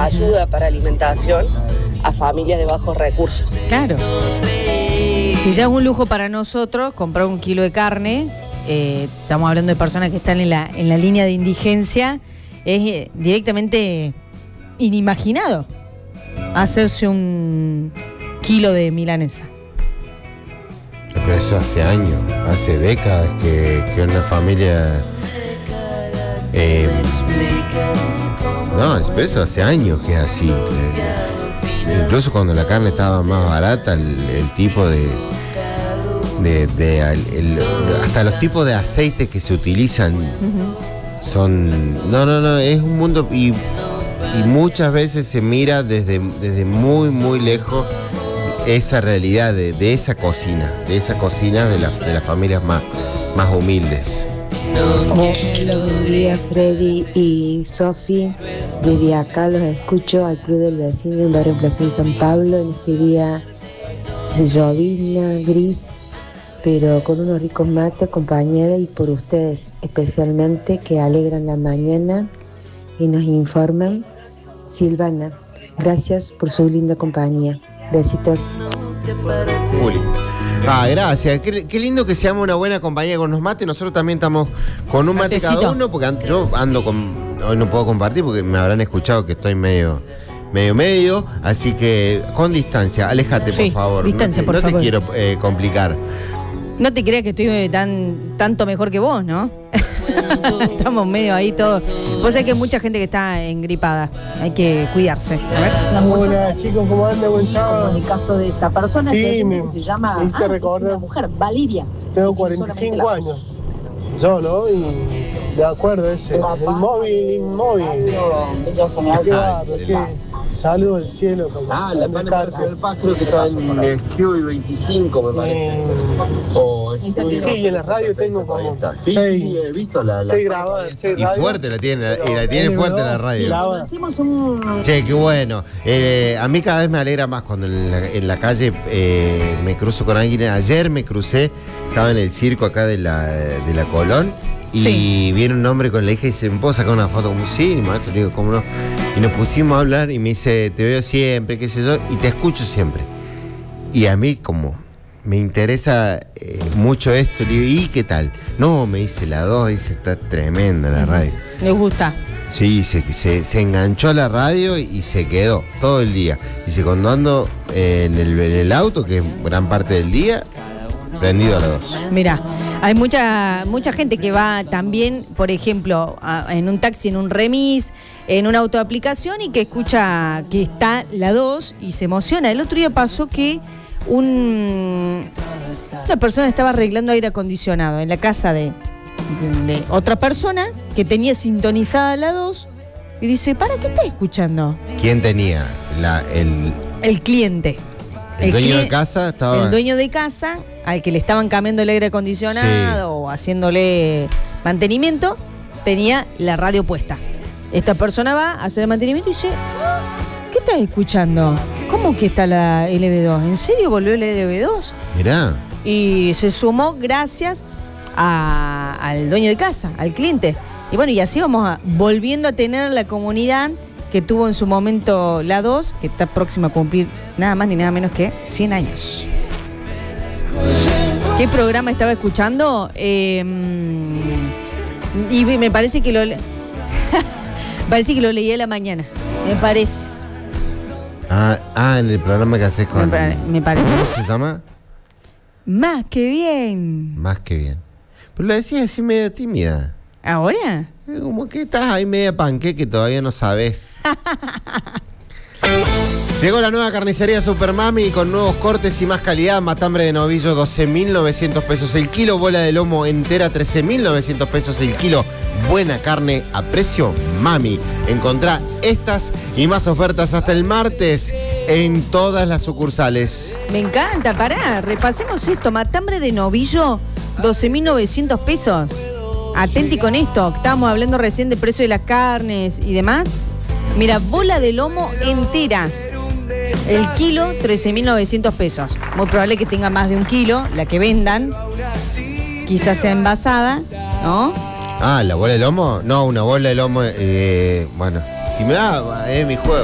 ayuda para alimentación a familias de bajos recursos. Claro. Si ya es un lujo para nosotros comprar 1 kilo de carne, estamos hablando de personas que están en la línea de indigencia, es directamente inimaginado hacerse 1 kilo de milanesa. Pero eso hace años, hace décadas que una familia... no, eso hace años que es así. Incluso cuando la carne estaba más barata, el tipo hasta los tipos de aceites que se utilizan son... No, es un mundo... Y muchas veces se mira desde muy, muy lejos esa realidad de esa cocina de las familias más humildes. Buenos días, Freddy y Sofi. Desde acá los escucho al Club del Vecino en Barrio Plaza San Pablo en este día de llovizna, gris, pero con unos ricos mates acompañada y por ustedes especialmente que alegran la mañana y nos informan. Silvana, gracias por su linda compañía. Besitos. Juli. Gracias. Qué lindo que seamos una buena compañía con los mates. Nosotros también estamos con un mate cada uno, porque yo ando con... Hoy no puedo compartir porque me habrán escuchado que estoy medio, así que con distancia, aléjate, por favor. Distancia, por favor. No te quiero complicar. No te creas que estoy tanto mejor que vos, ¿no? Estamos medio ahí todos. Vos sabés que hay mucha gente que está engripada. Hay que cuidarse. A ver. Hola chicos, ¿cómo andan? Buen sábado. En el caso de esta persona, sí, que se llama recordar. Una mujer, Valeria. Tengo 45 años. Yo, ¿no? Y de acuerdo, ese. El móvil. Saludos del cielo. La pana del Paz creo que está en Esquivo y 25, me parece. Sí, y en la radio tengo como 6 he visto la grabadas. Y fuerte la tiene, fuerte la radio. Che, qué bueno. A mí cada vez me alegra más cuando en la calle me cruzo con alguien. Ayer me crucé, estaba en el circo acá de la Colón. Y viene un hombre con la hija y dice, ¿me puedo sacar una foto? Como, sí, maestro, le digo, ¿cómo no? Y nos pusimos a hablar y me dice, te veo siempre, qué sé yo, y te escucho siempre. Y a mí, como me interesa mucho esto, le digo, ¿y qué tal? No, me dice la 2, dice, está tremenda la radio. ¿Le gusta? Sí, se enganchó a la radio y se quedó todo el día. Dice, cuando ando en el auto, que es gran parte del día, prendido a la 2. Mirá, hay mucha gente que va también, por ejemplo, en un taxi, en un remis, en una autoaplicación y que escucha que está la 2 y se emociona. El otro día pasó que una persona estaba arreglando aire acondicionado en la casa de otra persona que tenía sintonizada la 2 y dice, ¿para qué estás escuchando? ¿Quién tenía? El cliente. El dueño de casa estaba... El dueño de casa, al que le estaban cambiando el aire acondicionado o haciéndole mantenimiento, tenía la radio puesta. Esta persona va a hacer el mantenimiento y dice, ¿qué estás escuchando? ¿Cómo que está la LB2? ¿En serio volvió la LB2? Mirá. Y se sumó gracias al dueño de casa, al cliente. Y bueno, y así vamos volviendo a tener la comunidad que tuvo en su momento la 2, que está próxima a cumplir nada más ni nada menos que 100 años. ¿Qué programa estaba escuchando? Y me parece que parece que lo leí a la mañana. Me parece. En el programa que haces con... Me parece. ¿Cómo se llama? Más que bien. Más que bien. Pero lo decías así medio tímida. ¿Ahora? Como que estás ahí media panqueque que todavía no sabes. Llegó la nueva carnicería Super Mami con nuevos cortes y más calidad. Matambre de novillo, 12.900 pesos el kilo. Bola de lomo entera, 13.900 pesos el kilo. Buena carne a precio Mami. Encontrá estas y más ofertas hasta el martes en todas las sucursales. Me encanta, pará. Repasemos esto. Matambre de novillo, 12.900 pesos. Atenti con esto, estábamos hablando recién del precio de las carnes y demás. Mira, bola de lomo entera, el kilo, 13.900 pesos. Muy probable que tenga más de 1 kilo, la que vendan. Quizás sea envasada, ¿no? ¿La bola de lomo? No, una bola de lomo, bueno, si me da, mi juego.